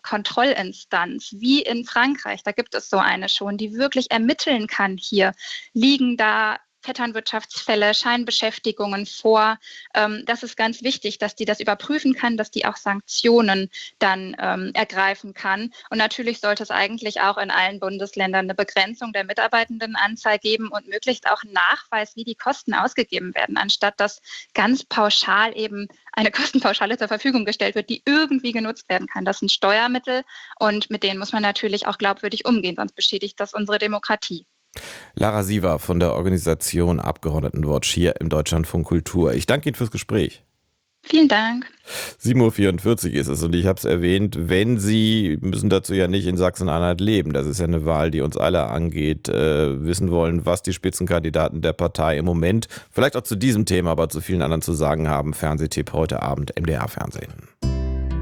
Kontrollinstanz, wie in Frankreich. Da gibt es so eine schon, die wirklich ermitteln kann hier. Liegen da Vetternwirtschaftsfälle, Scheinbeschäftigungen vor. Das ist ganz wichtig, dass die das überprüfen kann, dass die auch Sanktionen dann ergreifen kann. Und natürlich sollte es eigentlich auch in allen Bundesländern eine Begrenzung der Mitarbeitendenanzahl geben und möglichst auch einen Nachweis, wie die Kosten ausgegeben werden, anstatt dass ganz pauschal eben eine Kostenpauschale zur Verfügung gestellt wird, die irgendwie genutzt werden kann. Das sind Steuermittel und mit denen muss man natürlich auch glaubwürdig umgehen, sonst beschädigt das unsere Demokratie. Lara Siever von der Organisation Abgeordnetenwatch hier im Deutschlandfunk Kultur. Ich danke Ihnen fürs Gespräch. Vielen Dank. 7:44 Uhr ist es und ich habe es erwähnt, wenn Sie, müssen dazu ja nicht in Sachsen-Anhalt leben, das ist ja eine Wahl, die uns alle angeht, wissen wollen, was die Spitzenkandidaten der Partei im Moment, vielleicht auch zu diesem Thema, aber zu vielen anderen zu sagen haben, Fernsehtipp heute Abend, MDR Fernsehen.